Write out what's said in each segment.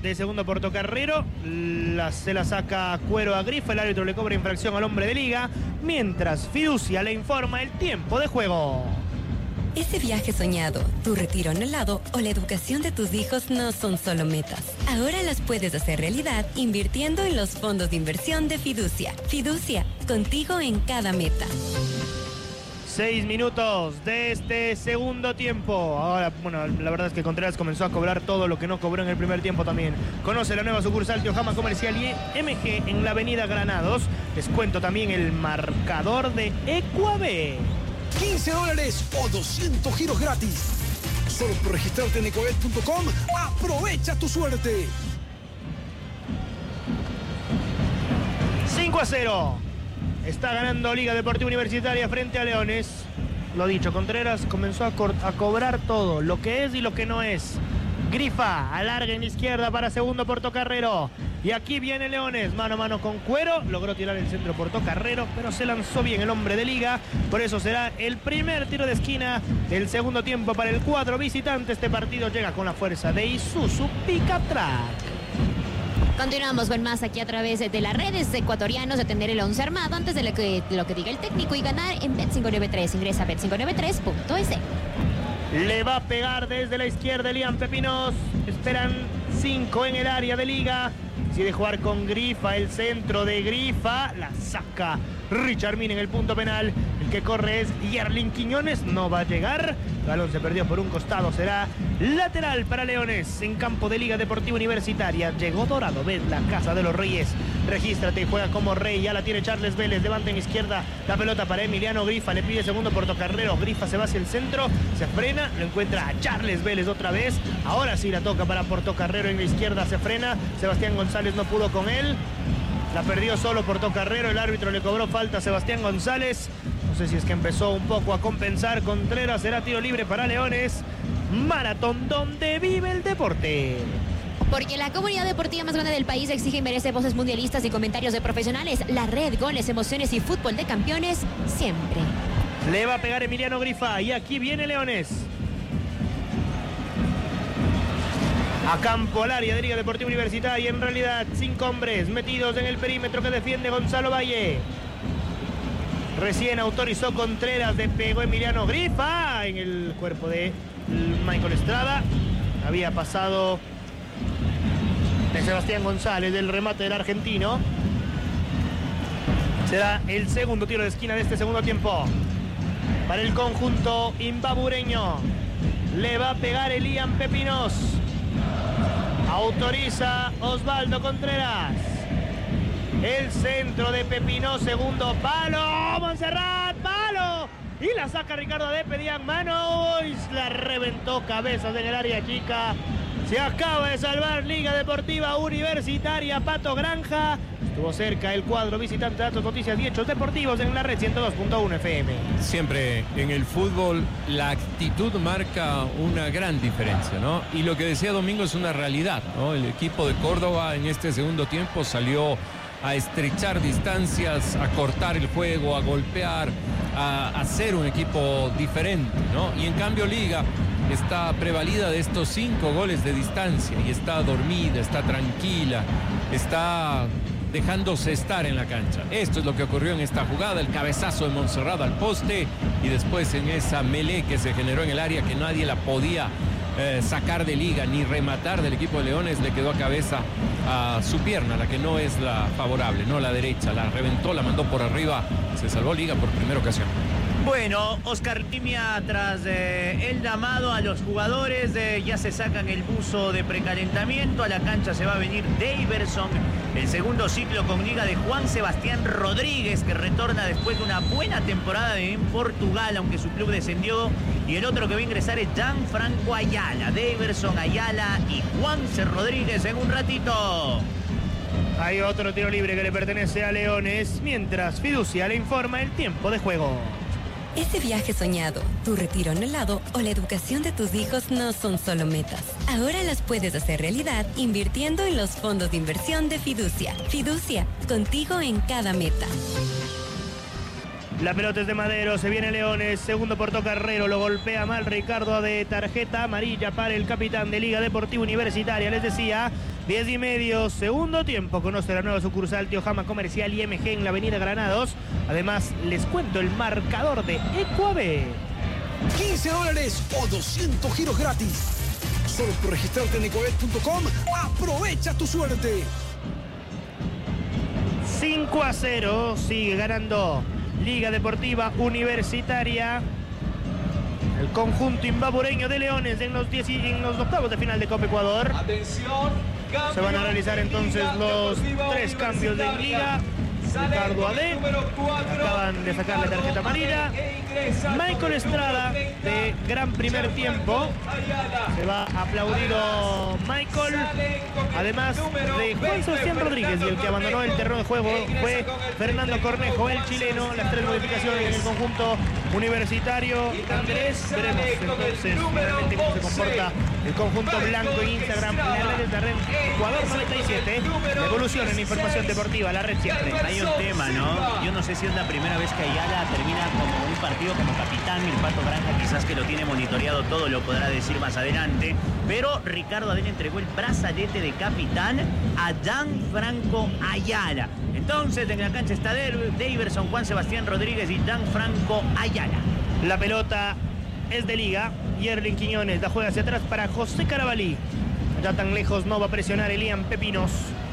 de segundo Portocarrero. Se la saca Cuero a Grifa. El árbitro le cobra infracción al hombre de Liga. Mientras Fiducia le informa el tiempo de juego. Ese viaje soñado, tu retiro anhelado o la educación de tus hijos no son solo metas. Ahora las puedes hacer realidad invirtiendo en los fondos de inversión de Fiducia. Fiducia, contigo en cada meta. 6 minutos de este segundo tiempo. Ahora, bueno, la verdad es que Contreras comenzó a cobrar todo lo que no cobró en el primer tiempo también. Conoce la nueva sucursal Yohama Comercial y MG en la avenida Granados. Les cuento también el marcador de Ecuabet. $15 o 200 giros gratis. Solo por registrarte en ecuabet.com. ¡Aprovecha tu suerte! 5-0. Está ganando Liga Deportiva Universitaria frente a Leones. Lo dicho, Contreras comenzó a cobrar todo, lo que es y lo que no es. Grifa, alarga en la izquierda para segundo Portocarrero. Y aquí viene Leones, mano a mano con Cuero. Logró tirar el centro Portocarrero, pero se lanzó bien el hombre de Liga. Por eso será el primer tiro de esquina del segundo tiempo para el cuadro visitante. Este partido llega con la fuerza de Isuzu Picatrack. Continuamos con más aquí a través de las redes ecuatorianos de tener el 11 armado antes de lo que diga el técnico y ganar en Bet593. Ingresa a bet593.es. Le va a pegar desde la izquierda Elian Pepinos. Esperan 5 en el área de Liga. Decide jugar con Grifa, el centro de Grifa. La saca Richard Min en el punto penal. El que corre es Yerlin Quiñones. No va a llegar. El balón se perdió por un costado. Será lateral para Leones en campo de Liga Deportiva Universitaria. Llegó Dorado, ves la casa de los Reyes. Regístrate y juega como rey. Ya la tiene Charles Vélez. Levanta en izquierda la pelota para Emiliano Grifa. Le pide segundo Portocarrero. Grifa se va hacia el centro. Se frena. Lo encuentra a Charles Vélez otra vez. Ahora sí la toca para Portocarrero en la izquierda. Se frena. Sebastián González no pudo con él. La perdió solo Portocarrero. El árbitro le cobró falta a Sebastián González. No sé si es que empezó un poco a compensar Contreras. Será tiro libre para Leones. Maratón donde vive el deporte. Porque la comunidad deportiva más grande del país exige y merece voces mundialistas y comentarios de profesionales. La red, goles, emociones y fútbol de campeones siempre. Le va a pegar Emiliano Grifa y aquí viene Leones. A campo al área de Liga Deportiva Universitaria. En realidad 5 hombres metidos en el perímetro que defiende Gonzalo Valle. Recién autorizó Contreras, le pegó Emiliano Grifa en el cuerpo de Michael Estrada. Había pasado de Sebastián González del remate del argentino. Será el segundo tiro de esquina de este segundo tiempo para el conjunto imbabureño. Le va a pegar Elian Pepinos. Autoriza Osvaldo Contreras. El centro de Pepinos, segundo palo. Montserrat, palo. Y la saca Ricardo Ade, pedían mano. Y la reventó cabezas en el área chica. Se acaba de salvar Liga Deportiva Universitaria. Pato Granja. Estuvo cerca el cuadro visitante. Datos, noticias y hechos deportivos en la red 102.1 FM. Siempre en el fútbol la actitud marca una gran diferencia, ¿no? Y lo que decía Domingo es una realidad, ¿no? El equipo de Córdoba en este segundo tiempo salió a estrechar distancias, a cortar el juego, a golpear, a hacer un equipo diferente, ¿no? Y en cambio Liga está prevalida de estos 5 goles de distancia y está dormida, está tranquila, está dejándose estar en la cancha. Esto es lo que ocurrió en esta jugada, el cabezazo de Montserrat al poste y después en esa melee que se generó en el área que nadie la podía sacar de Liga ni rematar del equipo de Leones, le quedó a cabeza a su pierna, la que no es la favorable, no la derecha, la reventó, la mandó por arriba, se salvó Liga por primera ocasión. Bueno, Oscar Timia, tras el llamado a los jugadores, ya se sacan el buzo de precalentamiento. A la cancha se va a venir Daverson. El segundo ciclo con Liga de Juan Sebastián Rodríguez, que retorna después de una buena temporada en Portugal, aunque su club descendió. Y el otro que va a ingresar es Gianfranco Ayala. Daverson, Ayala y Juanse Rodríguez en un ratito. Hay otro tiro libre que le pertenece a Leones, mientras Fiducia le informa el tiempo de juego. Ese viaje soñado, tu retiro anhelado o la educación de tus hijos no son solo metas. Ahora las puedes hacer realidad invirtiendo en los fondos de inversión de Fiducia. Fiducia, contigo en cada meta. La pelota es de Madero, se viene Leones, segundo Portocarrero, lo golpea mal Ricardo de tarjeta amarilla para el capitán de Liga Deportiva Universitaria. Les decía, 10:30, segundo tiempo. Conoce la nueva sucursal Teojama Comercial IMG en la avenida Granados. Además, les cuento el marcador de Ecuabe. $15 o 200 giros gratis. Solo por registrarte en ecobet.com, aprovecha tu suerte. 5-0, sigue ganando Liga Deportiva Universitaria. El conjunto imbabureño de Leones en los octavos de final de Copa Ecuador. Se van a realizar entonces los 3 cambios de liga. Ricardo Ade, acaban de sacarle tarjeta amarilla. Michael Estrada, de gran primer tiempo. Se va aplaudido Michael. Además de Juan Sebastián Rodríguez, y el que abandonó el terreno de juego fue Fernando Cornejo, el chileno. Las 3 modificaciones en el conjunto universitario. Andrés, veremos entonces realmente cómo se comporta el conjunto blanco en Instagram. En las redes de Red Ecuador 97. Evolución en información deportiva, la red siempre. Hay un tema, ¿no? Yo no sé si es la primera vez que Ayala termina como un partido como capitán. El Pato Granja quizás que lo tiene monitoreado todo, lo podrá decir más adelante. Pero Ricardo Adén entregó el brazalete de capitán a Gianfranco Ayala. Entonces en la cancha está Daverson, Juan Sebastián Rodríguez y Gianfranco Ayala. La pelota es de Liga. Yerlin Quiñones la juega hacia atrás para José Carabalí. Ya tan lejos no va a presionar Elian Pepinos.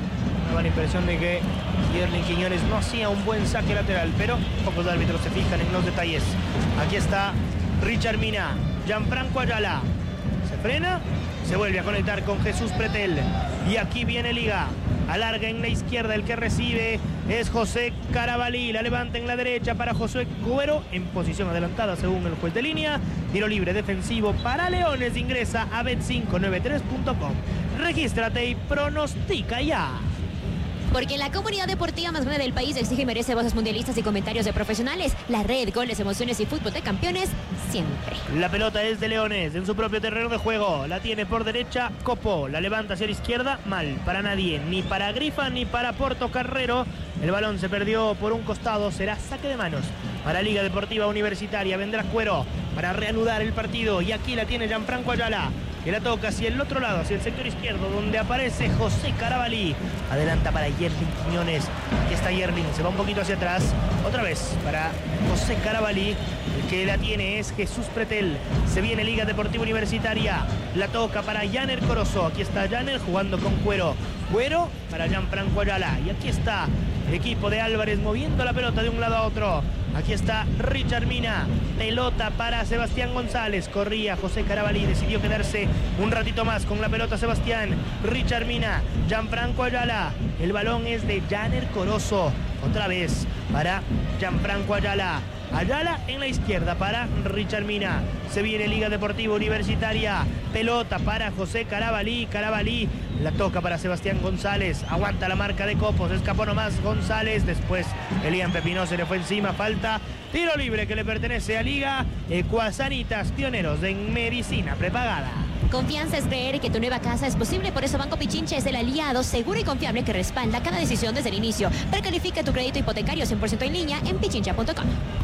Me da la impresión de que Yerlin Quiñones no hacía un buen saque lateral, pero pocos árbitros se fijan en los detalles. Aquí está Richard Mina, Gianfranco Ayala. Se frena, se vuelve a conectar con Jesús Pretel. Y aquí viene Liga. Alarga en la izquierda, el que recibe es José Carabalí. La levanta en la derecha para Josué Cuero, en posición adelantada según el juez de línea. Tiro libre defensivo para Leones. Ingresa a bet593.com. Regístrate y pronostica ya. Porque la comunidad deportiva más grande del país exige y merece voces mundialistas y comentarios de profesionales. La red, goles, emociones y fútbol de campeones, siempre. La pelota es de Leones en su propio terreno de juego. La tiene por derecha Copo. La levanta hacia la izquierda. Mal para nadie. Ni para Grifa ni para Porto Carrero. El balón se perdió por un costado. Será saque de manos para Liga Deportiva Universitaria. Vendrá Cuero para reanudar el partido. Y aquí la tiene Gianfranco Ayala, que la toca hacia el otro lado, hacia el sector izquierdo, donde aparece José Carabalí. Adelanta para Yerlin Quiñones. Aquí está Yerlin, se va un poquito hacia atrás. Otra vez para José Carabalí. El que la tiene es Jesús Pretel. Se viene Liga Deportiva Universitaria. La toca para Janer Corozo. Aquí está Janer jugando con Cuero. Cuero para Gianfranco Ayala. Y aquí está el equipo de Álvarez moviendo la pelota de un lado a otro. Aquí está Richard Mina. Pelota para Sebastián González. Corría José Carabalí. Decidió quedarse un ratito más con la pelota Sebastián. Richard Mina. Gianfranco Ayala. El balón es de Janer Corozo. Otra vez para Gianfranco Ayala. Ayala en la izquierda para Richard Mina. Se viene Liga Deportiva Universitaria. Pelota para José Carabalí. Carabalí la toca para Sebastián González. Aguanta la marca de Copos. Escapó nomás González. Después Elian Pepino se le fue encima. Falta. Tiro libre que le pertenece a Liga. Ecuasanitas, pioneros en medicina prepagada. Confianza es creer que tu nueva casa es posible. Por eso Banco Pichincha es el aliado seguro y confiable que respalda cada decisión desde el inicio. Precalifica tu crédito hipotecario 100% en línea en pichincha.com.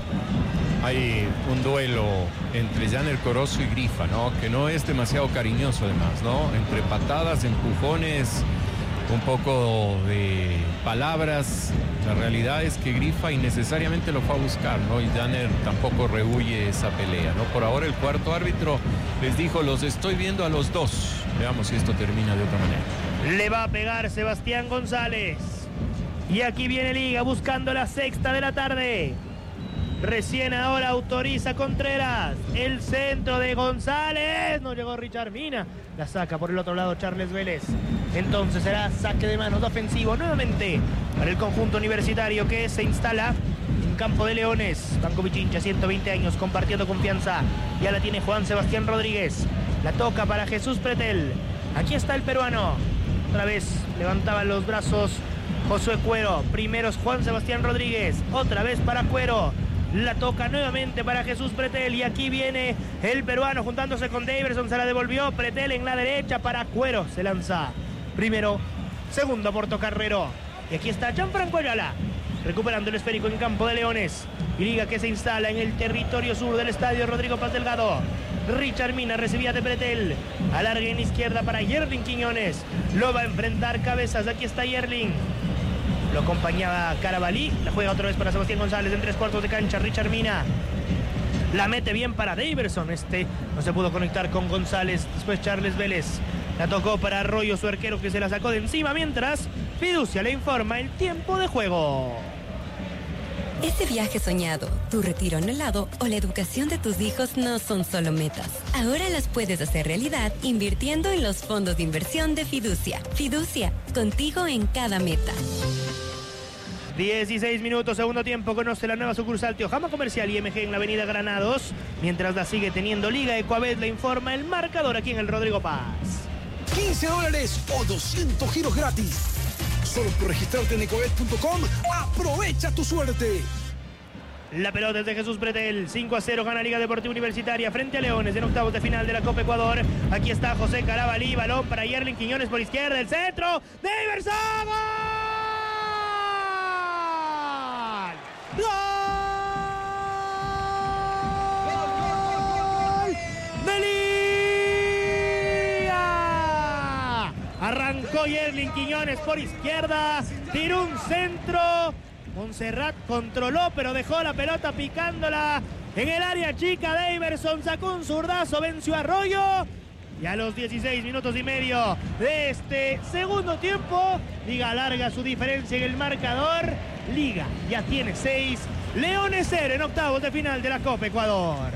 Hay un duelo entre Janer Corozo y Grifa, ¿no? Que no es demasiado cariñoso además, ¿no? Entre patadas, empujones, un poco de palabras. La realidad es que Grifa innecesariamente lo fue a buscar, ¿no? Y Janer tampoco rehuye esa pelea, ¿no? Por ahora el cuarto árbitro les dijo, los estoy viendo a los dos. Veamos si esto termina de otra manera. Le va a pegar Sebastián González. Y aquí viene Liga buscando la sexta de la tarde. Recién ahora autoriza Contreras. El centro de González. No llegó Richard Mina. La saca por el otro lado Charles Vélez. Entonces será saque de manos ofensivo nuevamente para el conjunto universitario que se instala en campo de Leones. Banco Pichincha, 120 años compartiendo confianza. Ya la tiene Juan Sebastián Rodríguez. La toca para Jesús Pretel. Aquí está el peruano. Otra vez levantaban los brazos Josué Cuero. Primero es Juan Sebastián Rodríguez. Otra vez para Cuero. La toca nuevamente para Jesús Pretel. Y aquí viene el peruano juntándose con Daverson. Se la devolvió Pretel en la derecha para Cuero. Se lanza primero, segundo Porto Carrero. Y aquí está Gianfranco Ayala recuperando el esférico en campo de Leones. Y Liga que se instala en el territorio sur del estadio Rodrigo Paz Delgado. Richard Mina recibía de Pretel. Alarga en izquierda para Yerling Quiñones. Lo va a enfrentar Cabezas. Aquí está Yerling. Lo acompañaba Carabalí. La juega otra vez para Sebastián González en 3/4 de cancha. Richard Mina. La mete bien para Daverson. No se pudo conectar con González. Después Charles Vélez. La tocó para Arroyo, su arquero, que se la sacó de encima. Mientras Fiducia le informa el tiempo de juego. Ese viaje soñado, tu retiro anhelado o la educación de tus hijos no son solo metas. Ahora las puedes hacer realidad invirtiendo en los fondos de inversión de Fiducia. Fiducia, contigo en cada meta. 16 minutos, segundo tiempo. Conoce la nueva sucursal Teojama Comercial IMG en la avenida Granados. Mientras la sigue teniendo Liga, Ecuabet le informa el marcador aquí en el Rodrigo Paz. $15 o 200 giros gratis. Solo por registrarte en ecoet.com, aprovecha tu suerte. La pelota es de Jesús Pretel. 5-0 gana Liga Deportiva Universitaria frente a Leones en octavos de final de la Copa Ecuador. Aquí está José Carabalí, balón para Yerling Quiñones por izquierda, el centro. ¡Daverson! ¡Gol! ¡Gol! Arrancó Yerling Quiñones por izquierda, tiró un centro, Montserrat controló pero dejó la pelota picándola en el área chica. Daverson sacó un zurdazo, venció a Arroyo y a los 16 minutos y medio de este segundo tiempo, Liga alarga su diferencia en el marcador. Liga ya tiene 6, Leones 0 en octavos de final de la Copa Ecuador.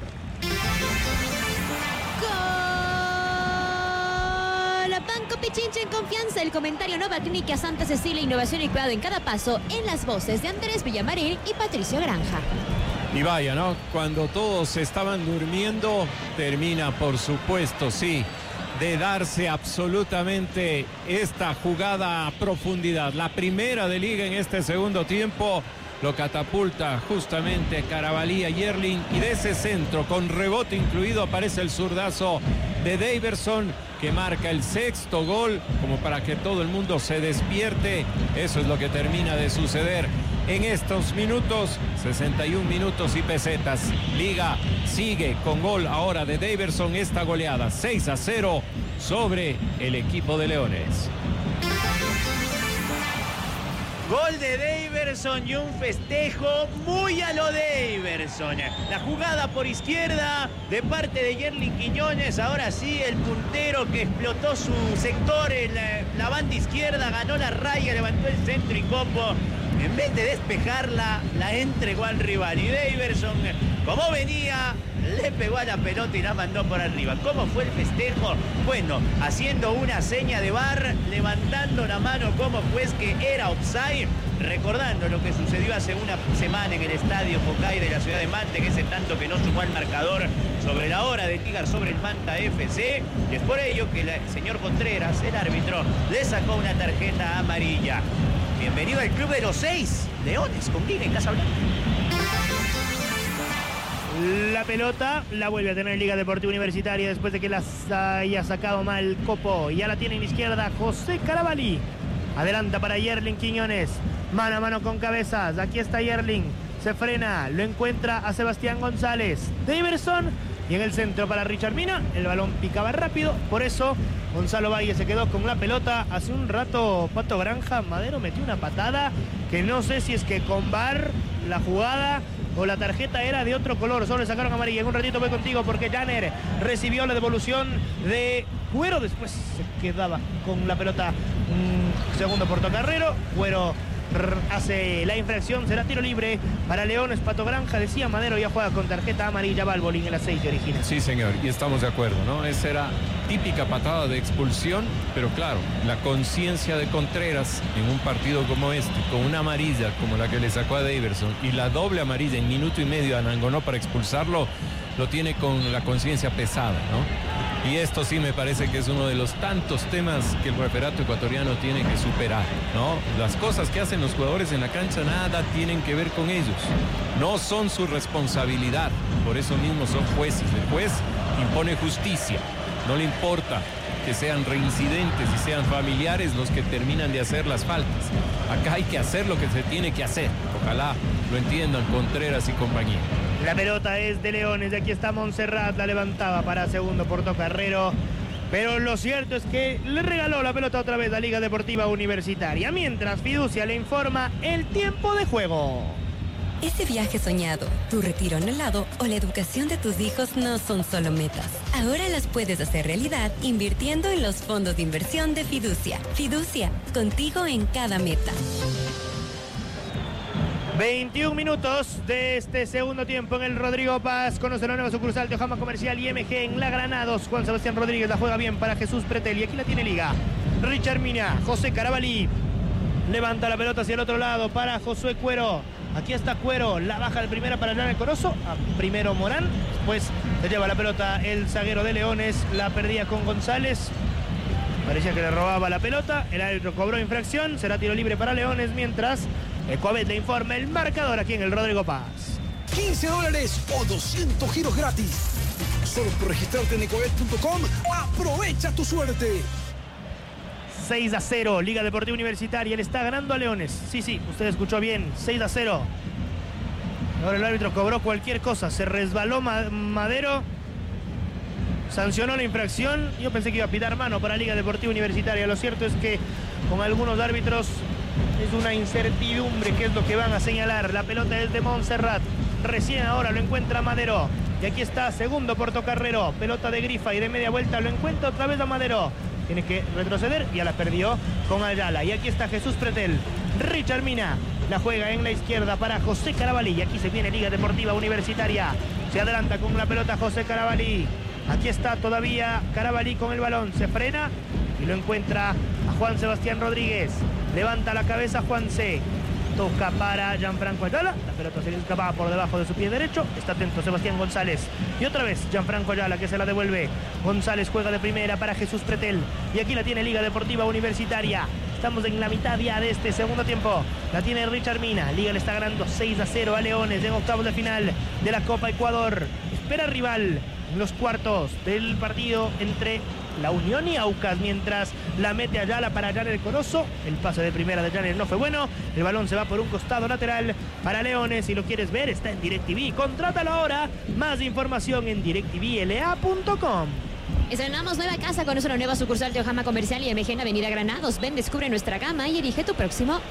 Banco Pichincha en confianza, el comentario Nova Clínica Santa Cecilia, innovación y cuidado en cada paso, en las voces de Andrés Villamarín y Patricio Granja. Y vaya, ¿no? Cuando todos estaban durmiendo, termina, por supuesto, sí, de darse absolutamente esta jugada a profundidad. La primera de Liga en este segundo tiempo lo catapulta justamente Carabalí a Yerling, y de ese centro con rebote incluido aparece el zurdazo de Daverson, que marca el sexto gol, como para que todo el mundo se despierte. Eso es lo que termina de suceder en estos minutos, 61 minutos y pesetas. Liga sigue con gol ahora de Daverson, esta goleada 6-0 sobre el equipo de Leones. Gol de Daverson y un festejo muy a lo Daverson. La jugada por izquierda de parte de Yerling Quiñones. Ahora sí, el puntero que explotó su sector en la banda izquierda, ganó la raya, levantó el centro y Copo, en vez de despejarla, la entregó al rival. Y Daverson, como venía, le pegó a la pelota y la mandó por arriba. ¿Cómo fue el festejo? Bueno, haciendo una seña de VAR, levantando la mano como pues que era offside, recordando lo que sucedió hace una semana en el estadio Focay de la ciudad de Mante, que ese tanto que no sumó al marcador sobre la hora de Tigar sobre el Manta FC. Y es por ello que el señor Contreras, el árbitro, le sacó una tarjeta amarilla. Bienvenido al club de los 6 Leones con Liga en Casablanca. La pelota la vuelve a tener Liga Deportiva Universitaria después de que la haya sacado mal Copo. Ya la tiene en izquierda José Carabalí. Adelanta para Yerling Quiñones. Mano a mano con Cabezas. Aquí está Yerling. Se frena. Lo encuentra a Sebastián González. Daverson. Y en el centro para Richard Mina. El balón picaba rápido. Por eso Gonzalo Valle se quedó con la pelota. Hace un rato Pato Granja Madero metió una patada que no sé si es que con VAR la jugada o la tarjeta era de otro color, solo le sacaron amarilla. En un ratito voy contigo porque Janer recibió la devolución de Cuero, después se quedaba con la pelota un segundo portocarrero. Cuero hace la infracción, será tiro libre para Leones. Pato Granja, decía Madero, ya juega con tarjeta amarilla, va al bolín el aceite original. Sí, señor, y estamos de acuerdo, ¿no? Esa era típica patada de expulsión, pero claro, la conciencia de Contreras en un partido como este, con una amarilla como la que le sacó a Daverson y la doble amarilla en minuto y medio a Nangonó para expulsarlo, lo tiene con la conciencia pesada, ¿no? Y esto sí me parece que es uno de los tantos temas que el referato ecuatoriano tiene que superar, ¿no? Las cosas que hacen los jugadores en la cancha nada tienen que ver con ellos. No son su responsabilidad. Por eso mismo son jueces. El juez impone justicia. No le importa que sean reincidentes y sean familiares los que terminan de hacer las faltas. Acá hay que hacer lo que se tiene que hacer. Ojalá lo entiendan Contreras y compañía. La pelota es de Leones, de aquí está Montserrat, la levantaba para segundo Portocarrero. Pero lo cierto es que le regaló la pelota otra vez a Liga Deportiva Universitaria. Mientras Fiducia le informa el tiempo de juego. Ese viaje soñado, tu retiro anhelado o la educación de tus hijos no son solo metas. Ahora las puedes hacer realidad invirtiendo en los fondos de inversión de Fiducia. Fiducia, contigo en cada meta. 21 minutos de este segundo tiempo en el Rodrigo Paz. Conoce la nueva sucursal de Ojama Comercial y MG en La Granados. Juan Sebastián Rodríguez la juega bien para Jesús Pretel. Y aquí la tiene Liga. Richard Mina, José Carabalí. Levanta la pelota hacia el otro lado para Josué Cuero. Aquí está Cuero, la baja de primera para Jan el Corozo. Primero Morán, después se lleva la pelota el zaguero de Leones. La perdía con González. Parecía que le robaba la pelota. El árbitro cobró infracción. Será tiro libre para Leones mientras Ecoabet le informa el marcador aquí en el Rodrigo Paz. $15 o 200 giros gratis. Solo por registrarte en ecoabet.com. Aprovecha tu suerte. 6-0, Liga Deportiva Universitaria, le está ganando a Leones. Sí, usted escuchó bien, 6-0. Ahora el árbitro cobró cualquier cosa, se resbaló Madero, sancionó la infracción. Yo pensé que iba a pitar mano para Liga Deportiva Universitaria. Lo cierto es que con algunos árbitros es una incertidumbre qué es lo que van a señalar. La pelota es de Montserrat, recién ahora lo encuentra Madero. Y aquí está segundo Portocarrero, pelota de Grifa y de media vuelta lo encuentra otra vez a Madero. Tiene que retroceder, ya la perdió con Ayala. Y aquí está Jesús Pretel. Richard Mina la juega en la izquierda para José Carabalí. Y aquí se viene Liga Deportiva Universitaria. Se adelanta con la pelota José Carabalí. Aquí está todavía Carabalí con el balón. Se frena y lo encuentra a Juan Sebastián Rodríguez. Levanta la cabeza Juanse. Toca para Gianfranco Ayala. La pelota se le escapaba por debajo de su pie derecho. Está atento Sebastián González. Y otra vez Gianfranco Ayala que se la devuelve. González juega de primera para Jesús Pretel. Y aquí la tiene Liga Deportiva Universitaria. Estamos en la mitad ya de este segundo tiempo. La tiene Richard Mina. Liga le está ganando 6-0 a Leones en octavos de final de la Copa Ecuador. Espera rival en los cuartos del partido entre La Unión y Aucas, mientras la mete Ayala para Jan el Corozo. El pase de primera de Jan no fue bueno. El balón se va por un costado lateral para Leones. Si lo quieres ver, está en DirecTV. Contrátalo ahora. Más información en directvla.com. Estrenamos nueva casa con nuestra nueva sucursal de Ojama Comercial y MG en Avenida Granados. Ven, descubre nuestra gama y elige tu próximo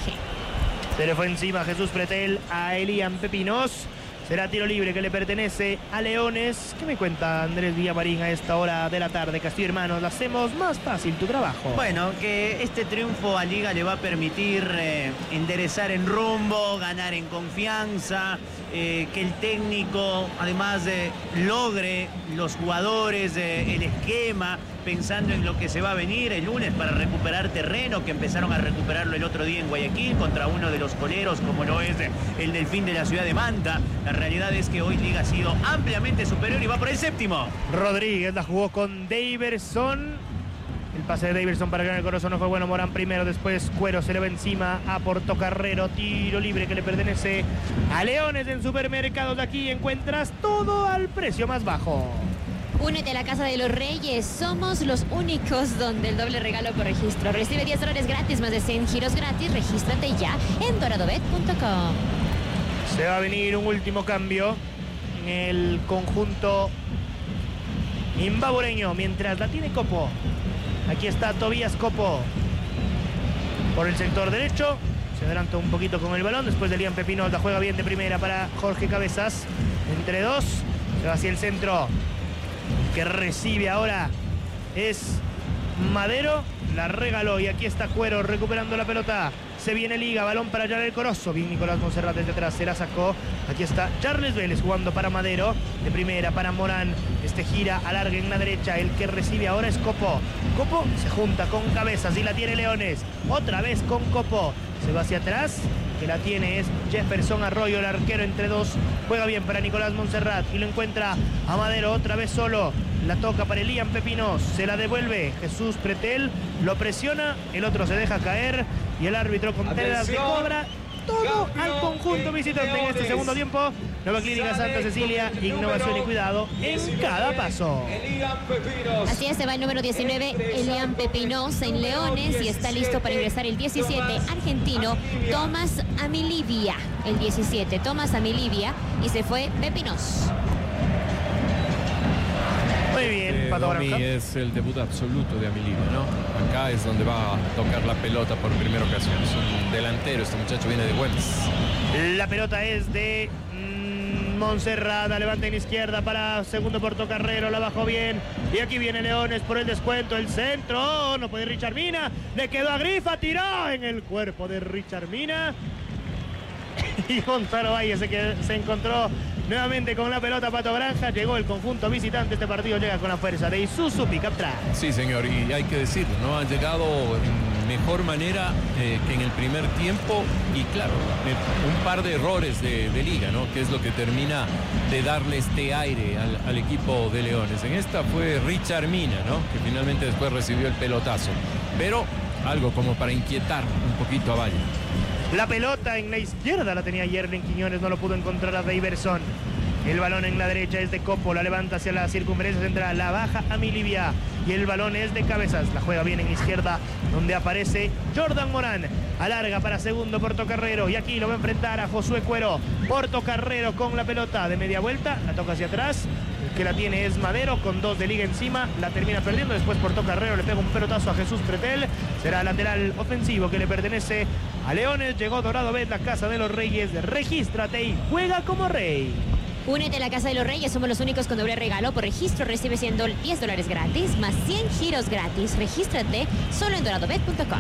MG. Se le fue encima Jesús Pretel a Elian Pepinos. Será tiro libre que le pertenece a Leones. ¿Qué me cuenta Andrés Villamarín a esta hora de la tarde? Castillo Hermanos, le hacemos más fácil tu trabajo. Bueno, que este triunfo a Liga le va a permitir enderezar en rumbo, ganar en confianza, que el técnico además logre los jugadores, el esquema, pensando en lo que se va a venir el lunes para recuperar terreno, que empezaron a recuperarlo el otro día en Guayaquil contra uno de los coleros como lo es el Delfín de la ciudad de Manta. La realidad es que hoy Liga ha sido ampliamente superior y va por el séptimo. Rodríguez la jugó con Daverson. El pase de Daverson para Jan el Corozo no fue bueno. Morán primero, después Cuero se le va encima a Portocarrero. Tiro libre que le pertenece a Leones. En supermercados de aquí encuentras todo al precio más bajo. Únete a la Casa de los Reyes. Somos los únicos donde el doble regalo por registro. Recibe $10 gratis, más de 100 giros gratis. Regístrate ya en doradobet.com. Se va a venir un último cambio en el conjunto imbabureño mientras la tiene Copo. Aquí está Tobías Copo por el sector derecho. Se adelanta un poquito con el balón. Después de Elian Pepinos la juega bien de primera para Jorge Cabezas. Entre dos. Se va hacia el centro. Que recibe ahora es Madero. La regaló y aquí está Cuero recuperando la pelota. Se viene Liga, balón para Jan el Corozo. Bien Nicolás Montserrat desde atrás, se la sacó. Aquí está Charles Vélez jugando para Madero. De primera para Morán. Este gira, alarga en la derecha. El que recibe ahora es Copo. Copo se junta con Cabezas y la tiene Leones. Otra vez con Copo. Se va hacia atrás. Que la tiene es Jefferson Arroyo, el arquero entre dos. Juega bien para Nicolás Montserrat y lo encuentra a Madero otra vez solo. La toca para Elian Pepinos, se la devuelve Jesús Pretel, lo presiona, el otro se deja caer y el árbitro Contreras le cobra todo al conjunto visitante en este segundo tiempo. Nueva Clínica Santa Cecilia, innovación y cuidado en cada paso. Así es, se va el número 19, Elian Pepinos en Leones, y está listo para ingresar el 17, argentino Tomás Amilivia. El 17, Tomás Amilivia, y se fue Pepinos. Muy bien, Pato Domi Granja. es el debut absoluto de Amilivia, ¿no? Acá es donde va a tocar la pelota por primera ocasión. Es un delantero, este muchacho viene de Güemes. La pelota es de Monserrada, levanta en izquierda para segundo Portocarrero, la bajó bien. Y aquí viene Leones por el descuento, el centro, no puede Richard Mina, le quedó a Grifa, tiró en el cuerpo de Richard Mina. Y Gonzalo Valle se encontró nuevamente con la pelota. Pato Granja, llegó el conjunto visitante, este partido llega con la fuerza de Isuzu Pickup Truck. Sí, señor, y hay que decirlo, ¿no? Ha llegado en mejor manera que en el primer tiempo, y claro, un par de errores de liga, ¿no? Que es lo que termina de darle este aire al equipo de Leones. En esta fue Richard Mina, ¿no? Que finalmente después recibió el pelotazo, pero algo como para inquietar un poquito a Valle. La pelota en la izquierda la tenía Yerlin Quiñones, no lo pudo encontrar a Daverson. El balón en la derecha es de Copo, la levanta hacia la circunferencia central, la baja a Milivia y el balón es de Cabezas. La juega bien en izquierda, donde aparece Jordan Morán. Alarga para segundo Portocarrero y aquí lo va a enfrentar a Josué Cuero. Portocarrero con la pelota de media vuelta, la toca hacia atrás. El que la tiene es Madero con 2 de liga encima, la termina perdiendo. Después Portocarrero le pega un pelotazo a Jesús Pretel. Será lateral ofensivo que le pertenece a Leones. Llegó Dorado Bet, la Casa de los Reyes. Regístrate y juega como rey. Únete a la Casa de los Reyes, somos los únicos con doble regalo. Por registro recibes $10 gratis, más 100 giros gratis. Regístrate solo en doradobet.com.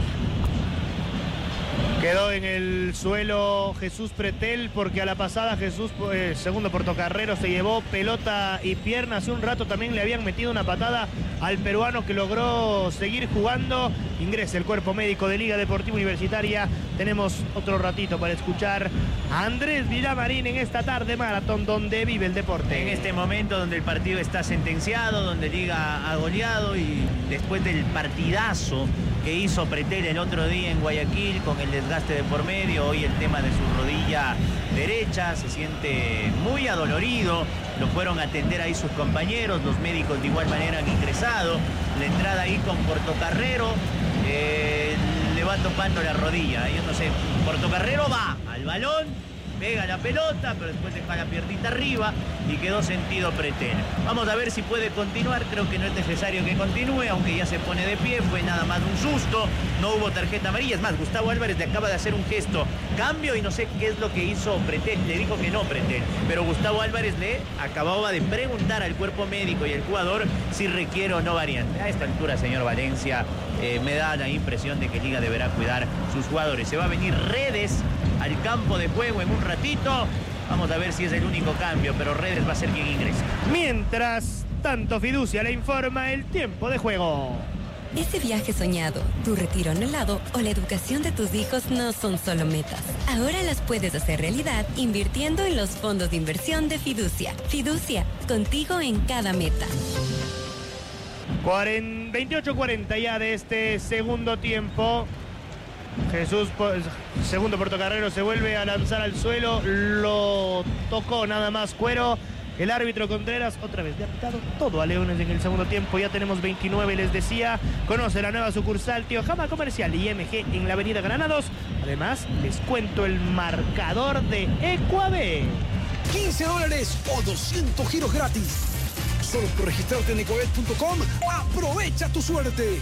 Quedó en el suelo Jesús Pretel porque a la pasada Jesús, segundo Portocarrero, se llevó pelota y pierna. Hace un rato también le habían metido una patada al peruano que logró seguir jugando. Ingresa el cuerpo médico de Liga Deportiva Universitaria. Tenemos otro ratito para escuchar a Andrés Villamarín en esta tarde maratón donde vive el deporte. En este momento donde el partido está sentenciado, donde Liga ha goleado y después del partidazo que hizo Pretel el otro día en Guayaquil con el desgaste de por medio, hoy el tema de su rodilla derecha, se siente muy adolorido, lo fueron a atender ahí sus compañeros, los médicos de igual manera han ingresado, la entrada ahí con Portocarrero, le va tocando la rodilla, yo no sé, Portocarrero va al balón, pega la pelota, pero después deja la piernita arriba y quedó sentido Pretel. Vamos a ver si puede continuar, creo que no es necesario que continúe, aunque ya se pone de pie, fue nada más un susto, no hubo tarjeta amarilla, es más, Gustavo Álvarez le acaba de hacer un gesto, cambio, y no sé qué es lo que hizo Pretel, le dijo que no Pretel, pero Gustavo Álvarez le acababa de preguntar al cuerpo médico y al jugador si requiere o no variante. A esta altura, señor Valencia, me da la impresión de que Liga deberá cuidar sus jugadores. Se va a venir Redes al campo de juego en un ratito. Vamos a ver si es el único cambio, pero Redes va a ser quien ingrese. Mientras tanto, Fiducia le informa el tiempo de juego. Ese viaje soñado, tu retiro anhelado o la educación de tus hijos no son solo metas. Ahora las puedes hacer realidad invirtiendo en los fondos de inversión de Fiducia. Fiducia, contigo en cada meta. 28-40 ya de este segundo tiempo. Jesús, segundo Portocarrero, se vuelve a lanzar al suelo. Lo tocó nada más Cuero. El árbitro Contreras otra vez le ha pitado todo a Leones en el segundo tiempo. Ya tenemos 29, les decía. Conoce la nueva sucursal Tiojama Comercial IMG en la avenida Granados. Además, les cuento el marcador de Ecuador. $15 o 200 giros gratis. Solo por registrarte en ecoet.com, aprovecha tu suerte.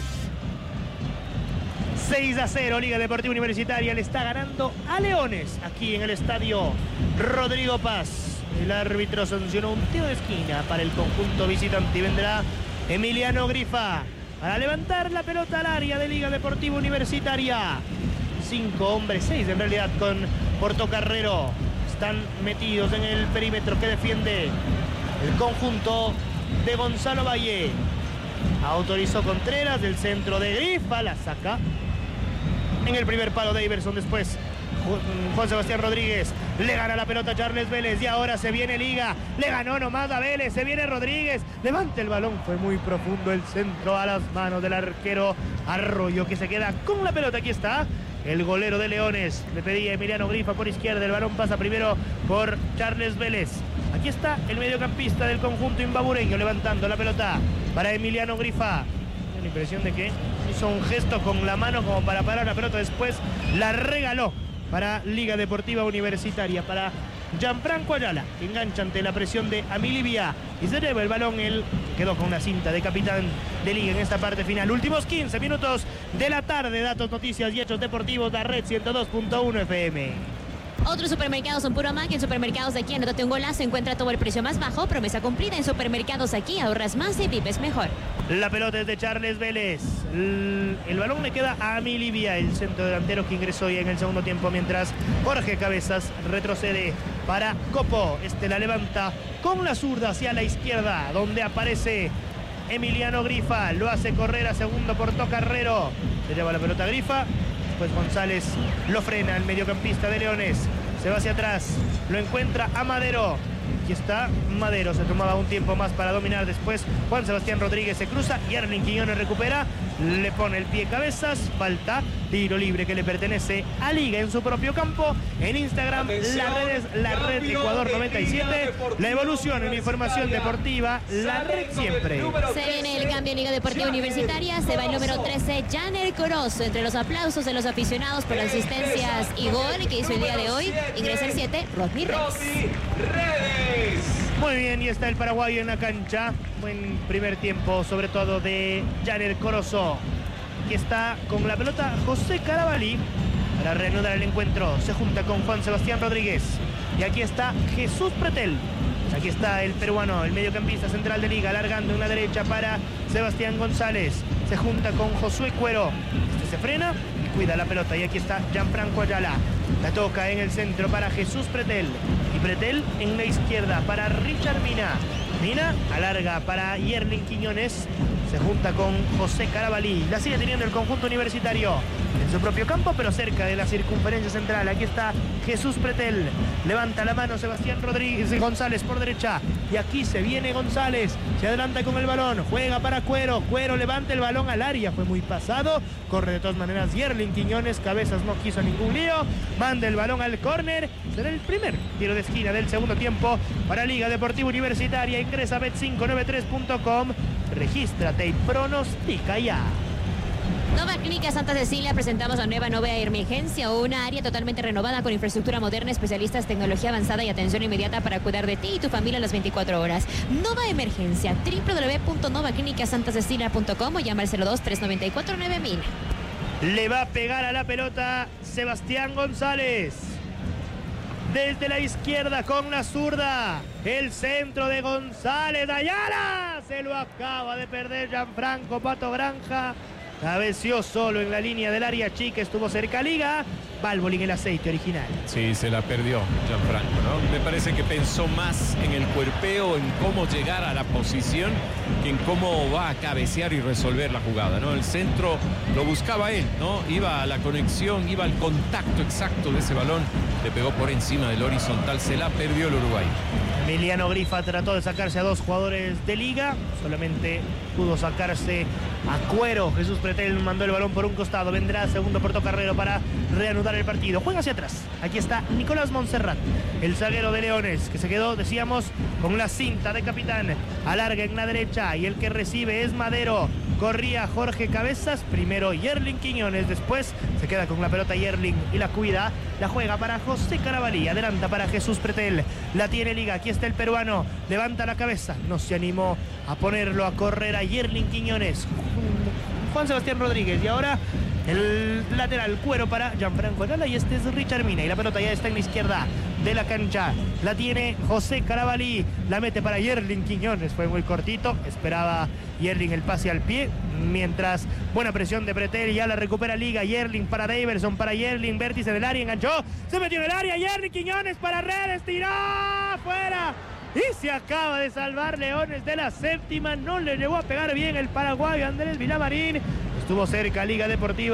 6-0, Liga Deportiva Universitaria le está ganando a Leones aquí en el estadio Rodrigo Paz. El árbitro sancionó un tiro de esquina para el conjunto visitante y vendrá Emiliano Grifa para levantar la pelota al área de Liga Deportiva Universitaria. 5 hombres, 6 en realidad con Portocarrero. Están metidos en el perímetro que defiende el conjunto de Gonzalo Valle. Autorizó Contreras del centro de Grifa, la saca en el primer palo Daverson. Después Juan Sebastián Rodríguez le gana la pelota a Charles Vélez y ahora se viene Liga, le ganó nomás a Vélez, se viene Rodríguez, levanta el balón, fue muy profundo el centro a las manos del arquero Arroyo, que se queda con la pelota. Aquí está el golero de Leones. Le pedía Emiliano Grifa por izquierda. El balón pasa primero por Charles Vélez. Aquí está el mediocampista del conjunto imbabureño levantando la pelota para Emiliano Grifa. Tengo la impresión de que hizo un gesto con la mano como para parar la pelota. Después la regaló para Liga Deportiva Universitaria, para Gianfranco Ayala, que engancha ante la presión de Amilibia y se lleva el balón. Él quedó con una cinta de capitán de Liga en esta parte final. Últimos 15 minutos de la tarde. Datos, noticias y hechos deportivos. La Red 102.1 FM. Otros supermercados son puro magia. En Supermercados Aquí, anótate un golazo, encuentra todo el precio más bajo. Promesa cumplida. En Supermercados Aquí, ahorras más y vives mejor. La pelota es de Charles Vélez. El balón le queda a Amilibia, el centro delantero que ingresó ya en el segundo tiempo, mientras Jorge Cabezas retrocede para Copo. Este la levanta con la zurda hacia la izquierda, donde aparece Emiliano Grifa. Lo hace correr a segundo por Tocarrero. Se lleva la pelota a Grifa. Pues González lo frena, el mediocampista de Leones. Se va hacia atrás, lo encuentra a Madero. Aquí está Madero, se tomaba un tiempo más para dominar. Después Juan Sebastián Rodríguez se cruza y Yerlin Quiñones recupera. Le pone el pie Cabezas, falta, tiro libre que le pertenece a Liga en su propio campo. En Instagram, la red Ecuador 97. La evolución en información deportiva, la red siempre. Se viene el cambio en Liga Deportiva Universitaria. Se va el número 13, Janer Corozo. Entre los aplausos de los aficionados por las asistencias y gol que hizo el día de hoy, ingresa el 7, Rodney Redes. Muy bien, y está el paraguayo en la cancha. Buen primer tiempo, sobre todo de Janer Corozo. Aquí está con la pelota José Carabalí para reanudar el encuentro. Se junta con Juan Sebastián Rodríguez. Y aquí está Jesús Pretel. Aquí está el peruano, el mediocampista central de Liga, alargando en la derecha para Sebastián González. Se junta con Josué Cuero. Este se frena y cuida la pelota. Y aquí está Gianfranco Ayala. La toca en el centro para Jesús Pretel. Y Pretel en la izquierda para Richard Mina. Mina alarga para Yerlin Quiñones. Se junta con José Carabalí. La sigue teniendo el conjunto universitario en su propio campo, pero cerca de la circunferencia central. Aquí está Jesús Pretel. Levanta la mano Sebastián Rodríguez González por derecha. Y aquí se viene González. Se adelanta con el balón. Juega para Cuero. Cuero levanta el balón al área. Fue muy pasado. Corre de todas maneras Yerlin Quiñones. Cabezas no quiso ningún lío. Manda el balón al córner. Será el primer tiro de esquina del segundo tiempo para Liga Deportiva Universitaria. Ingresa a bet593.com. Regístrate y pronostica ya. Nova Clínica Santa Cecilia, presentamos la nueva Nova Emergencia, una área totalmente renovada con infraestructura moderna, especialistas, tecnología avanzada y atención inmediata para cuidar de ti y tu familia a las 24 horas. Nova Emergencia, www.novaclínicasantacecilia.com o llama al 02-394-9000. Le va a pegar a la pelota Sebastián González. Desde la izquierda con la zurda. El centro de González. Ayala. Se lo acaba de perder Gianfranco Pato Granja. Cabeció solo en la línea del área chica. Estuvo cerca Liga. Valvoline el aceite original. Sí, se la perdió Gianfranco, ¿no? Me parece que pensó más en el cuerpeo, en cómo llegar a la posición, que en cómo va a cabecear y resolver la jugada, ¿no? El centro lo buscaba él, ¿no? Iba a la conexión, iba al contacto exacto de ese balón. Le pegó por encima del horizontal. Se la perdió el uruguayo. Emiliano Grifa trató de sacarse a dos jugadores de Liga. Solamente pudo sacarse a Cuero. Jesús Pretel mandó el balón por un costado. Vendrá segundo por Tocarrero para reanudar el partido. Juega hacia atrás. Aquí está Nicolás Montserrat, el zaguero de Leones, que se quedó, decíamos, con la cinta de capitán. Alarga en la derecha y el que recibe es Madero. Corría Jorge Cabezas, primero Yerlin Quiñones, después se queda con la pelota Yerlin y la cuida. La juega para José Carabalí, adelanta para Jesús Pretel. La tiene Liga, aquí está el peruano. Levanta la cabeza, no se animó a ponerlo a correr a Yerlin Quiñones. Juan Sebastián Rodríguez y ahora el lateral Cuero para Gianfranco Ayala y este es Richard Mina y la pelota ya está en la izquierda de la cancha. La tiene José Carabalí, la mete para Yerlin Quiñones, fue muy cortito, esperaba Yerlin el pase al pie, mientras buena presión de Pretel, ya la recupera Liga. Yerlin para Daverson, para Yerlin, vértice del área, enganchó, se metió en el área, Yerlin Quiñones para Redes, tiró fuera. Y se acaba de salvar Leones de la séptima. No le llegó a pegar bien el paraguayo Andrés Villamarín. Estuvo cerca Liga Deportiva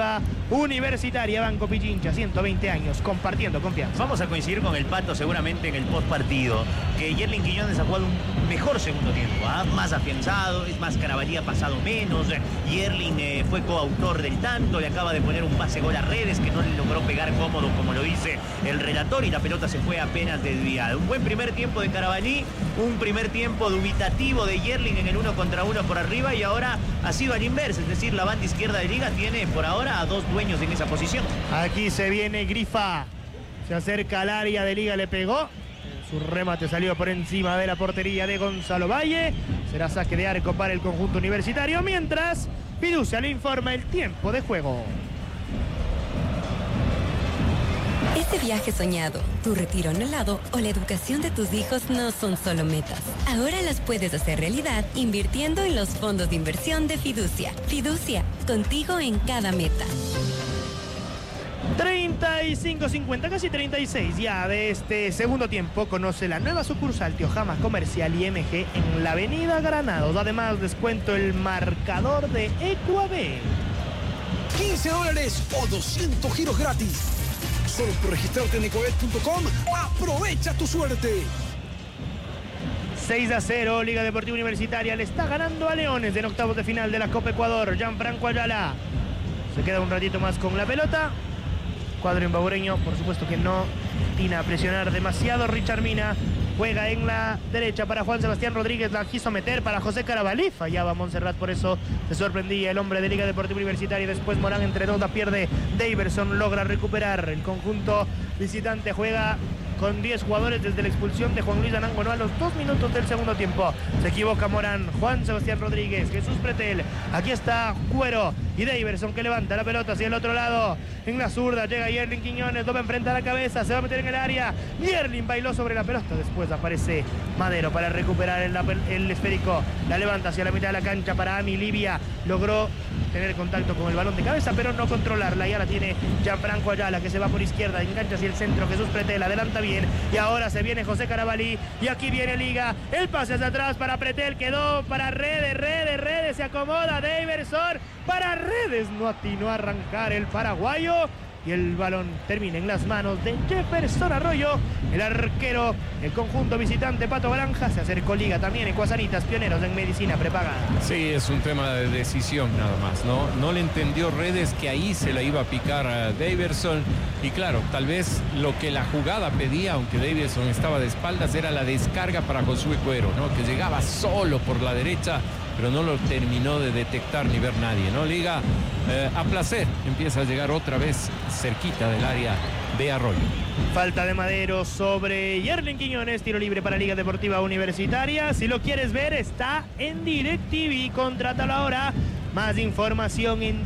Universitaria. Banco Pichincha, 120 años, compartiendo confianza. Vamos a coincidir con el Pato seguramente en el post partido, que Yerlin Quiñones ha jugado un mejor segundo tiempo, más afianzado, es más, Carabalí ha pasado menos. Yerlin fue coautor del tanto, le acaba de poner un pase gol a Redes que no le logró pegar cómodo como lo dice el relator, y la pelota se fue apenas desviada. Un buen primer tiempo de Carabalí, un primer tiempo dubitativo de Yerlin en el 1 contra 1 por arriba, y ahora ha sido al inverso, es decir, la banda izquierda de Liga tiene por ahora a dos dueños en esa posición. Aquí se viene Grifa, se acerca al área de Liga, le pegó. Su remate salió por encima de la portería de Gonzalo Valle. Será saque de arco para el conjunto universitario, mientras Fiducia le informa el tiempo de juego. Este viaje soñado, tu retiro anhelado o la educación de tus hijos no son solo metas. Ahora las puedes hacer realidad invirtiendo en los fondos de inversión de Fiducia. Fiducia, contigo en cada meta. 35-50, casi 36 ya de este segundo tiempo. Conoce la nueva sucursal Teojama Comercial IMG en la avenida Granados. Además, descuento el marcador de Ecuabet. $15 o 200 giros gratis. Solo por registrarte en ecoet.com, aprovecha tu suerte. 6-0, Liga Deportiva Universitaria le está ganando a Leones en octavos de final de la Copa Ecuador. Gianfranco Ayala se queda un ratito más con la pelota. Cuadro imbabureño, por supuesto que no atina a presionar demasiado. Richard Mina juega en la derecha para Juan Sebastián Rodríguez, la quiso meter para José Carabalí, fallaba Montserrat, por eso se sorprendía el hombre de Liga Deportiva Universitaria. Después Morán entre dos la pierde, Daverson logra recuperar. El conjunto visitante juega con 10 jugadores desde la expulsión de Juan Luis Anangonó a los 2 minutos del segundo tiempo. Se equivoca Morán, Juan Sebastián Rodríguez, Jesús Pretel, aquí está Cuero y Daverson que levanta la pelota hacia el otro lado. En la zurda llega Yerlin Quiñones, lo va a enfrentar a la cabeza, se va a meter en el área. Yerlin bailó sobre la pelota, después aparece Madero para recuperar el esférico. La levanta hacia la mitad de la cancha para Ami Livia. Logró tener contacto con el balón de cabeza, pero no controlarla. Ya la tiene Gianfranco Ayala, que se va por izquierda, engancha hacia el centro. Jesús Pretel adelanta bien. Y ahora se viene José Carabalí. Y aquí viene Liga. El pase hacia atrás para Pretel. Quedó para Redes. Se acomoda Daverson. Para Redes. No atinó a arrancar el paraguayo. Y el balón termina en las manos de Jefferson Arroyo, el arquero, el conjunto visitante Pato Granja. Se acercó Liga también, Ecuasanitas, pioneros en medicina prepagada. Sí, es un tema de decisión nada más, ¿no? No le entendió Redes que ahí se la iba a picar a Daverson. Y claro, tal vez lo que la jugada pedía, aunque Daverson estaba de espaldas, era la descarga para Josué Cuero, ¿no? Que llegaba solo por la derecha, pero no lo terminó de detectar ni ver nadie, ¿no? Liga, a placer, empieza a llegar otra vez cerquita del área de Arroyo. Falta de Madero sobre Yerlin Quiñones, tiro libre para Liga Deportiva Universitaria. Si lo quieres ver, está en DirecTV, contrátalo ahora. Más información en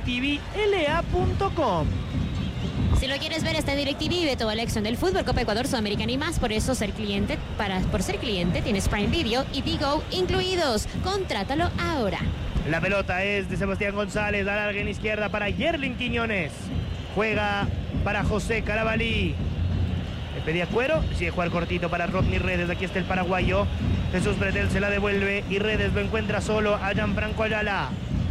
directvla.com. Si lo quieres ver, está en DirecTV, ve toda la acción del fútbol, Copa Ecuador, Sudamericana y más. Por eso por ser cliente, tienes Prime Video y Digo incluidos. Contrátalo ahora. La pelota es de Sebastián González, la larga en izquierda para Yerlin Quiñones. Juega para José Carabalí. Le pedía Cuero, decide jugar cortito para Rodney Redes. Aquí está el paraguayo. Jesús Pretel se la devuelve y Redes lo encuentra solo a Gianfranco Ayala.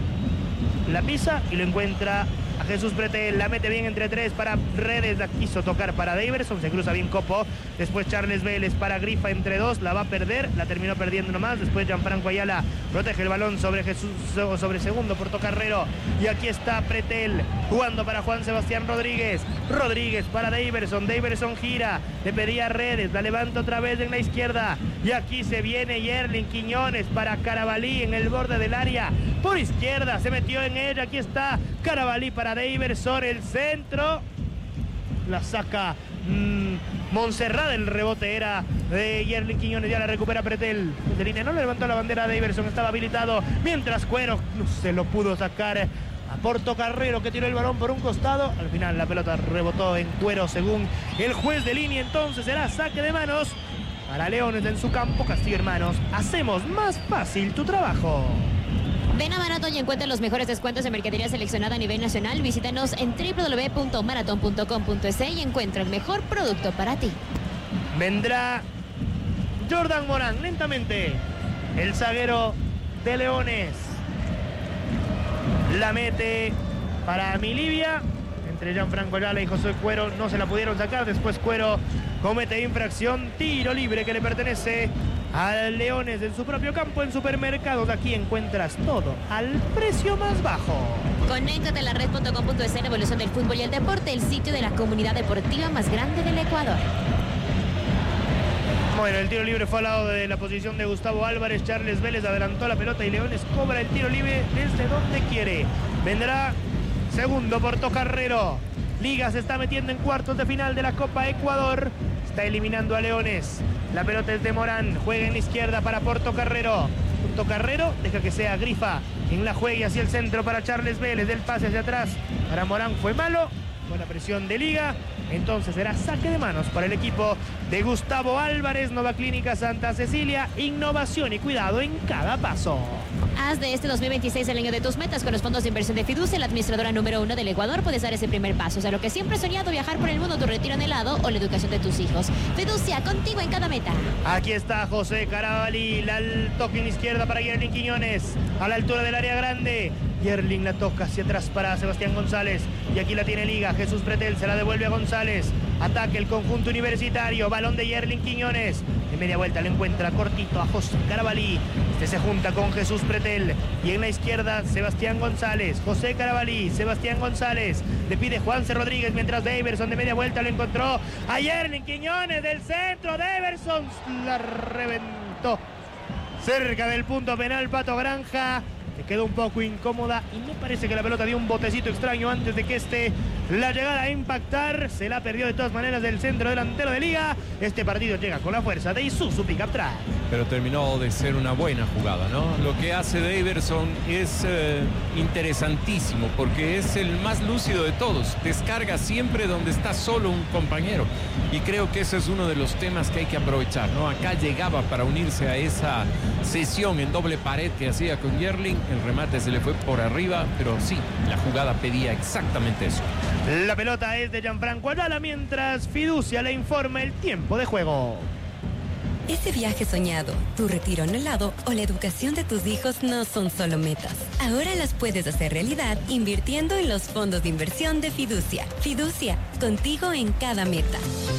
La pisa y lo encuentra a Jesús Pretel, la mete bien entre tres para Redes, la quiso tocar para Daverson, se cruza bien Copo. Después Charles Vélez para Grifa entre dos, la va a perder, la terminó perdiendo nomás. Después Gianfranco Ayala protege el balón sobre segundo Portocarrero. Y aquí está Pretel jugando para Juan Sebastián Rodríguez. Rodríguez para Daverson, Daverson gira, le pedía Redes, la levanta otra vez en la izquierda. Y aquí se viene Yerlin Quiñones para Carabalí en el borde del área. Por izquierda, se metió en ella, aquí está Carabalí para Daverson, el centro. La saca Montserrat, el rebote era de Yerlin Quiñones, ya la recupera Pretel. De línea no le levantó la bandera a Daverson, estaba habilitado. Mientras Cuero no se lo pudo sacar a Portocarrero, que tiró el balón por un costado. Al final la pelota rebotó en Cuero según el juez de línea. Entonces será saque de manos para Leones en su campo. Castillo Hermanos, hacemos más fácil tu trabajo. Ven a Marathon y encuentra los mejores descuentos de mercadería seleccionada a nivel nacional. Visítanos en www.marathon.com.es y encuentra el mejor producto para ti. Vendrá Jordan Morán lentamente, el zaguero de Leones. La mete para Milivia. Entre Gianfranco Ayala y José Cuero no se la pudieron sacar. Después Cuero comete infracción. Tiro libre que le pertenece a Leones en su propio campo. En Supermercados aquí encuentras todo al precio más bajo. Conéctate a la red.com.es, en evolución del fútbol y el deporte, el sitio de la comunidad deportiva más grande del Ecuador. Bueno, el tiro libre fue al lado de la posición de Gustavo Álvarez. Charles Vélez adelantó la pelota y Leones cobra el tiro libre desde donde quiere. Vendrá segundo Portocarrero. Liga se está metiendo en cuartos de final de la Copa Ecuador. Está eliminando a Leones. La pelota es de Morán. Juega en la izquierda para Portocarrero. Portocarrero deja que sea Grifa quien la juegue hacia el centro para Charles Vélez. Del pase hacia atrás para Morán fue malo. Buena presión de Liga. Entonces será saque de manos para el equipo de Gustavo Álvarez. Nova Clínica Santa Cecilia. Innovación y cuidado en cada paso. Haz de este 2026 el año de tus metas con los fondos de inversión de Fiducia, la administradora número 1 del Ecuador. Puedes dar ese primer paso. O sea, lo que siempre has soñado, viajar por el mundo, tu retiro anhelado o la educación de tus hijos. Fiducia, contigo en cada meta. Aquí está José Carabalí. El toque en izquierda para Yerling Quiñones. A la altura del área grande. Yerling la toca hacia atrás para Sebastián González. Y aquí la tiene Liga. Jesús Pretel se la devuelve a González. Ataque el conjunto universitario. Balón de Yerling Quiñones. De media vuelta le encuentra cortito a José Carabalí. Este se junta con Jesús Pretel. Y en la izquierda Sebastián González. José Carabalí. Sebastián González. Le pide Juanse Rodríguez mientras Daverson de media vuelta lo encontró a Yerling Quiñones del centro. Daverson la reventó. Cerca del punto penal Pato Granja. Se quedó un poco incómoda y me parece que la pelota dio un botecito extraño antes de que la llegara a impactar. Se la perdió de todas maneras del centro delantero de Liga. Este partido llega con la fuerza de Isuzu Pickup Truck. Pero terminó de ser una buena jugada, ¿no? Lo que hace Daverson es interesantísimo porque es el más lúcido de todos. Descarga siempre donde está solo un compañero. Y creo que ese es uno de los temas que hay que aprovechar, ¿no? Acá llegaba para unirse a esa sesión en doble pared que hacía con Yerling. El remate se le fue por arriba, pero sí, la jugada pedía exactamente eso. La pelota es de Gianfranco Ayala mientras Fiducia le informa el tiempo de juego. Ese viaje soñado, tu retiro anhelado o la educación de tus hijos no son solo metas. Ahora las puedes hacer realidad invirtiendo en los fondos de inversión de Fiducia. Fiducia, contigo en cada meta.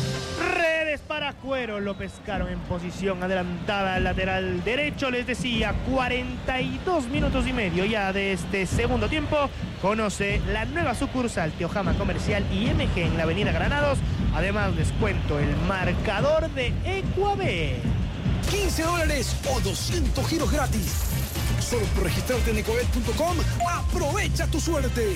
Redes para Cuero, lo pescaron en posición adelantada al lateral derecho. Les decía, 42 minutos y medio ya de este segundo tiempo. Conoce la nueva sucursal Teojama Comercial y MG en la avenida Granados. Además les cuento el marcador de Ecuabet. $15 o 200 giros gratis. Solo por registrarte en ecoabet.com. Aprovecha tu suerte.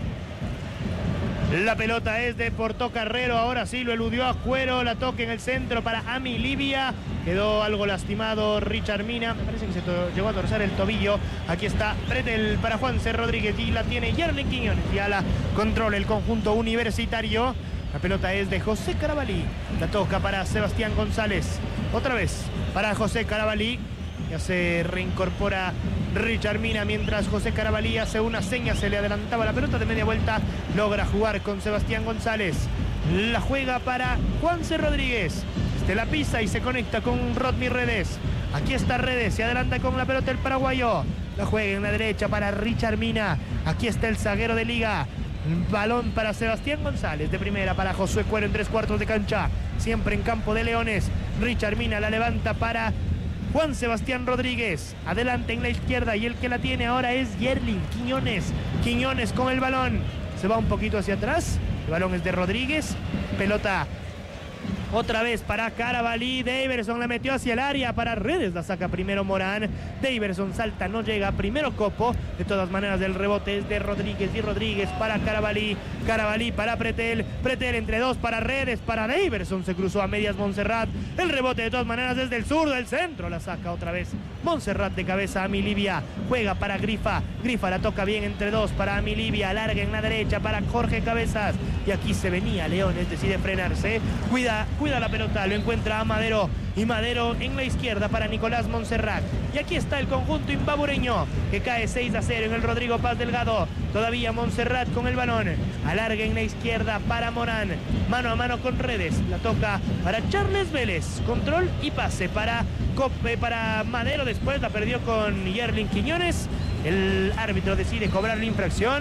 La pelota es de Portocarrero, ahora sí lo eludió a Cuero, la toca en el centro para Ami Livia. Quedó algo lastimado Richard Mina, me parece que se llegó a torcer el tobillo. Aquí está Pretel para Juanse Rodríguez y la tiene Yerling Quiñones. Ya la controla el conjunto universitario. La pelota es de José Carabalí, la toca para Sebastián González. Otra vez para José Carabalí. Ya se reincorpora Richard Mina mientras José Carabalí hace una seña, se le adelantaba la pelota de media vuelta, logra jugar con Sebastián González. La juega para Juanse Rodríguez. La pisa y se conecta con Rodney Redes. Aquí está Redes, se adelanta con la pelota el paraguayo. La juega en la derecha para Richard Mina. Aquí está el zaguero de Liga. Balón para Sebastián González, de primera para Josué Cuero en 3/4 de cancha. Siempre en campo de Leones. Richard Mina la levanta para Juan Sebastián Rodríguez. Adelante en la izquierda y el que la tiene ahora es Yerling Quiñones. Quiñones con el balón. Se va un poquito hacia atrás. El balón es de Rodríguez. Pelota otra vez para Carabalí. Daverson la metió hacia el área para Redes. La saca primero Morán. Daverson salta, no llega. Primero Copo. De todas maneras el rebote es de Rodríguez. Y Rodríguez para Carabalí. Carabalí para Pretel. Pretel entre dos para Redes. Para Daverson. Se cruzó a medias Montserrat. El rebote de todas maneras desde el sur del centro. La saca otra vez Montserrat de cabeza a Milivia. Juega para Grifa. Grifa la toca bien entre dos para Milivia. Larga en la derecha para Jorge Cabezas. Y aquí se venía Leones. Decide frenarse. Cuida la pelota, lo encuentra a Madero y Madero en la izquierda para Nicolás Montserrat. Y aquí está el conjunto imbabureño que cae 6-0 en el Rodrigo Paz Delgado. Todavía Montserrat con el balón, alarga en la izquierda para Morán, mano a mano con Redes, la toca para Charles Vélez, control y pase para Madero. Después la perdió con Yerling Quiñones. El árbitro decide cobrar la infracción.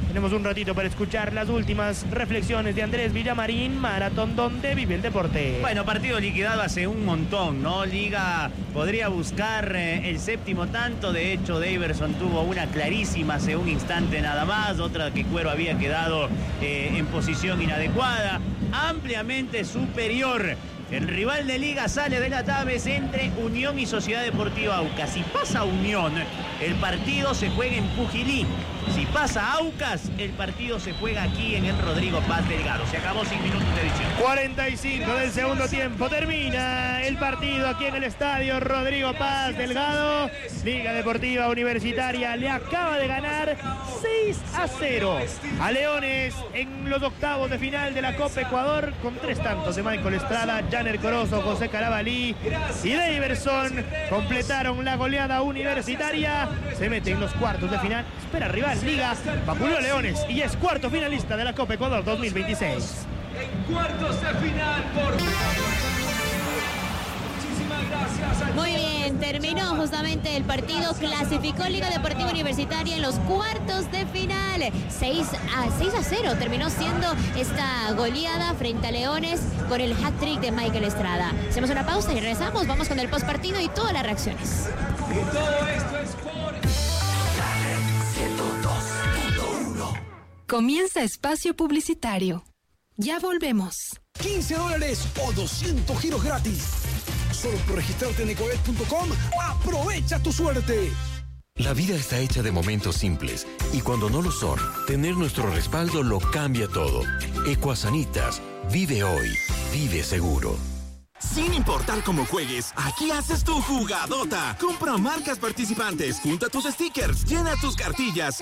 Tenemos un ratito para escuchar las últimas reflexiones de Andrés Villamarín, maratón donde vive el deporte. Bueno, partido liquidado hace un montón, ¿no? Liga podría buscar el séptimo tanto. De hecho, Daverson tuvo una clarísima hace un instante nada más. Otra que Cuero había quedado en posición inadecuada. Ampliamente superior. El rival de Liga sale de la Taves entre Unión y Sociedad Deportiva Aucas. Si pasa Unión, el partido se juega en Pujilí. Si pasa Aucas, el partido se juega aquí en el Rodrigo Paz Delgado. Se acabó 5 minutos de edición. 45 del segundo tiempo. Termina el partido aquí en el estadio Rodrigo Paz Delgado. Liga Deportiva Universitaria le acaba de ganar 6-0 a Leones en los octavos de final de la Copa Ecuador, con 3 tantos de Michael Estrada, Janer Corozo, José Carabalí y Daverson. Completaron la goleada universitaria. Se mete en los cuartos de final. Espera rival. Liga vapuleó a Leones y es cuarto finalista de la Copa Ecuador 2026. En cuartos de final por... Muchísimas gracias. Muy bien, terminó justamente el partido, clasificó Liga Deportiva Universitaria en los cuartos de final. 6-0 terminó siendo esta goleada frente a Leones con el hat-trick de Michael Estrada. Hacemos una pausa y regresamos, vamos con el postpartido y todas las reacciones. Y todo esto es por... Comienza espacio publicitario. Ya volvemos. $15 o 200 giros gratis. Solo por registrarte en ecoet.com, aprovecha tu suerte. La vida está hecha de momentos simples y cuando no lo son, tener nuestro respaldo lo cambia todo. Ecuasanitas, vive hoy, vive seguro. Sin importar cómo juegues, aquí haces tu jugadota. Compra marcas participantes, junta tus stickers, llena tus cartillas